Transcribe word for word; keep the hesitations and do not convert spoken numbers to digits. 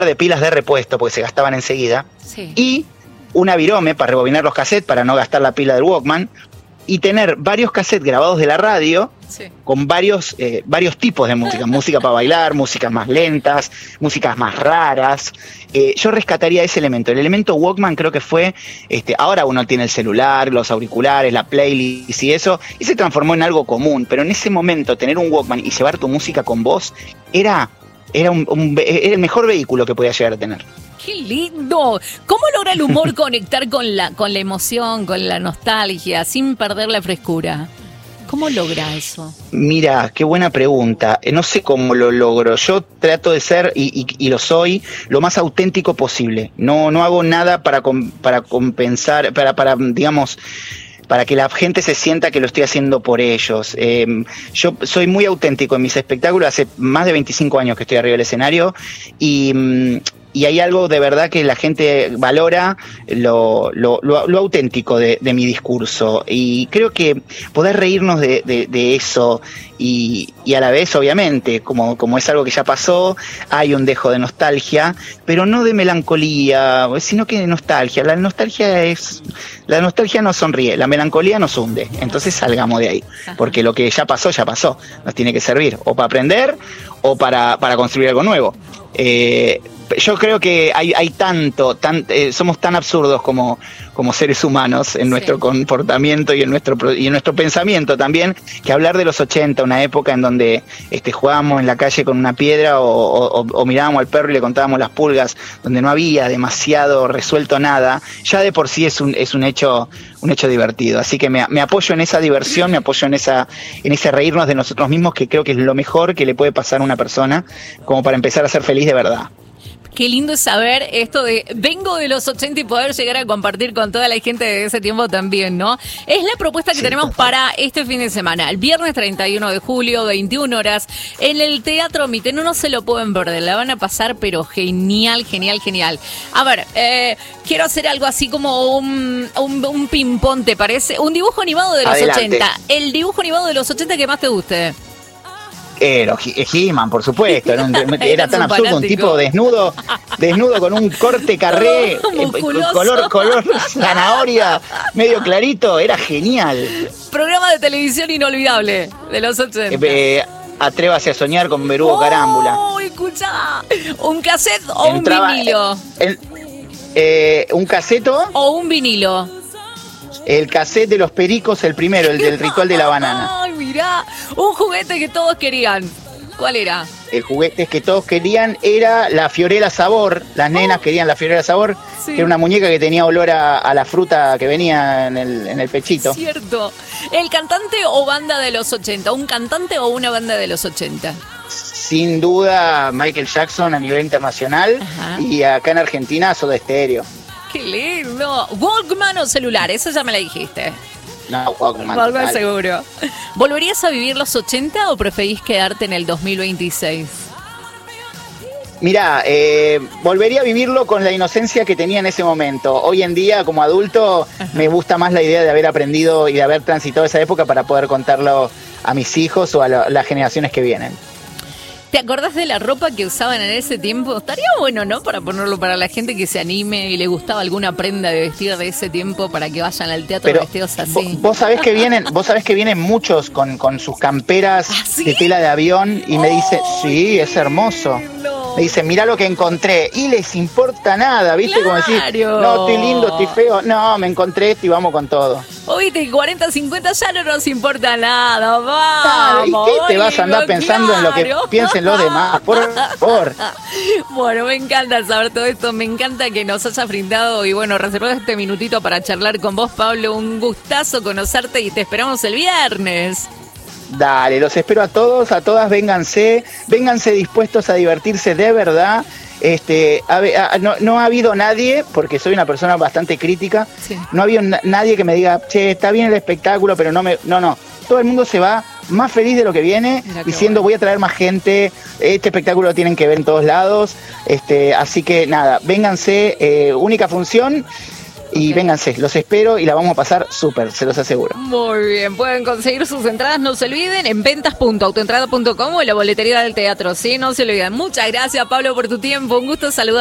de pilas de repuesto, porque se gastaban enseguida, sí. y una virome para rebobinar los cassettes, para no gastar la pila del Walkman, y tener varios cassettes grabados de la radio, sí. con varios, eh, varios tipos de música, música para bailar, músicas más lentas, músicas más raras. Eh, yo rescataría ese elemento. El elemento Walkman creo que fue, este, ahora uno tiene el celular, los auriculares, la playlist y eso, y se transformó en algo común, pero en ese momento tener un Walkman y llevar tu música con vos era, era, un, un, era el mejor vehículo que podías llegar a tener. ¡Qué lindo! ¿Cómo logra el humor conectar con la, con la emoción, con la nostalgia, sin perder la frescura? ¿Cómo logra eso? Mira, qué buena pregunta. Eh, No sé cómo lo logro. Yo trato de ser, y, y, y lo soy, lo más auténtico posible. No, no hago nada para, com, para compensar, para, para, digamos, para que la gente se sienta que lo estoy haciendo por ellos. Eh, yo soy muy auténtico en mis espectáculos. Hace más de veinticinco años que estoy arriba del escenario y... Mm, Y hay algo de verdad que la gente valora, lo, lo, lo, lo auténtico de, de mi discurso. Y creo que poder reírnos de, de, de eso y, y a la vez, obviamente, como, como es algo que ya pasó, hay un dejo de nostalgia, pero no de melancolía, sino que de nostalgia. La nostalgia es, la nostalgia nos sonríe, la melancolía nos hunde. Entonces salgamos de ahí, porque lo que ya pasó, ya pasó. Nos tiene que servir o para aprender o para, para construir algo nuevo. Eh, Yo creo que hay, hay tanto, tan, eh, somos tan absurdos como, como seres humanos en nuestro sí. comportamiento y en nuestro y en nuestro pensamiento también, que hablar de los ochenta, una época en donde este, jugábamos en la calle con una piedra o, o, o mirábamos al perro y le contábamos las pulgas, donde no había demasiado resuelto nada, ya de por sí es un, es un hecho, un hecho divertido. Así que me, me apoyo en esa diversión, me apoyo en esa, en ese reírnos de nosotros mismos, que creo que es lo mejor que le puede pasar a una persona, como para empezar a ser feliz de verdad. Qué lindo es saber esto de vengo de los ochenta y poder llegar a compartir con toda la gente de ese tiempo también, ¿no? Es la propuesta que sí, tenemos para este fin de semana. El viernes treinta y uno de julio, veintiuna horas, en el Teatro Mite. No, no se lo pueden perder, la van a pasar, pero genial, genial, genial. A ver, eh, quiero hacer algo así como un, un, un ping-pong, ¿te parece? Un dibujo animado de los Adelante. ochenta. El dibujo animado de los ochenta que más te guste. Era He-Man, por supuesto. Era, un, era tan absurdo, fanático. Un tipo desnudo, desnudo con un corte carré, eh, color, color zanahoria, medio clarito. Era genial. Programa de televisión inolvidable de los ochenta. Eh, Atrévase a soñar con Berugo oh, Carámbula. ¡Oh, escuchá! ¿Un cassette o Entraba, un vinilo? El, eh, ¿Un caseto? ¿O un vinilo? El cassette de los Pericos, el primero, el del Ritual de la Banana. ¡Ay, mirá! Un juguete que todos querían. ¿Cuál era? El juguete que todos querían era la Fiorella Sabor. Las nenas oh. querían la Fiorella Sabor, sí. que era una muñeca que tenía olor a, a la fruta que venía en el, en el pechito. Cierto. ¿El cantante o banda de los ochenta? ¿Un cantante o una banda de los ochenta? Sin duda, Michael Jackson a nivel internacional. Ajá. Y acá en Argentina, Soda Stereo. ¡Qué lindo! ¿Walkman o celular? Eso ya me la dijiste. No, Walkman. Walkman seguro. ¿Volverías a vivir los ochenta o preferís quedarte en el dos mil veintiséis? Mirá, eh, volvería a vivirlo con la inocencia que tenía en ese momento. Hoy en día, como adulto, ajá, me gusta más la idea de haber aprendido y de haber transitado esa época para poder contarlo a mis hijos o a lo, las generaciones que vienen. ¿Te acordás de la ropa que usaban en ese tiempo? Estaría bueno, ¿no? Para ponerlo para la gente que se anime y le gustaba alguna prenda de vestir de ese tiempo para que vayan al teatro. Pero vestidos así. Vos sabés que vienen, vos sabés que vienen muchos con, con sus camperas ¿Ah, sí? de tela de avión y oh, me dice, sí, es hermoso. No. Me dicen, mirá lo que encontré. Y les importa nada, ¿viste? Claro. Como decir, no, estoy lindo, estoy feo. No, me encontré esto y vamos con todo. Oíste, cuarenta, cincuenta ya no nos importa nada, vamos. ¿Y qué te vas a andar pensando claro. en lo que piensen los demás? Por favor. Bueno, me encanta saber todo esto. Me encanta que nos hayas brindado y bueno, reservado este minutito para charlar con vos, Pablo. Un gustazo conocerte y te esperamos el viernes. Dale, los espero a todos, a todas, vénganse, vénganse dispuestos a divertirse de verdad. Este, a, a, no, no ha habido nadie, porque soy una persona bastante crítica, sí. no ha habido na- nadie que me diga, che, está bien el espectáculo, pero no me, no, no. Todo el mundo se va más feliz de lo que viene, diciendo bueno. voy a traer más gente, este espectáculo lo tienen que ver en todos lados, este, así que nada, vénganse, eh, única función. Y vénganse, los espero y la vamos a pasar súper, se los aseguro. Muy bien, pueden conseguir sus entradas, no se olviden, en ventas punto autoentrada punto com o en la boletería del teatro, sí, no se olviden. Muchas gracias, Pablo, por tu tiempo, un gusto saludar.